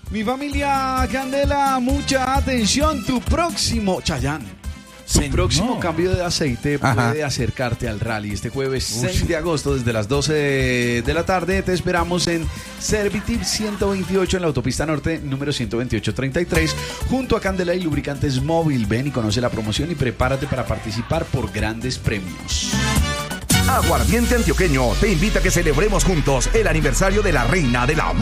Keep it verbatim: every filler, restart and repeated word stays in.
Mi familia Candela, mucha atención. Tu próximo, Chayanne. Tu Señor. próximo cambio de aceite puede Ajá. acercarte al rally. Este jueves Uy. seis de agosto, desde las doce de la tarde, te esperamos en Servitip ciento veintiocho en la autopista norte, número ciento veintiocho treinta y tres, junto a Candela y Lubricantes Móvil. Ven y conoce la promoción y prepárate para participar por grandes premios. Aguardiente Antioqueño te invita a que celebremos juntos el aniversario de la reina de la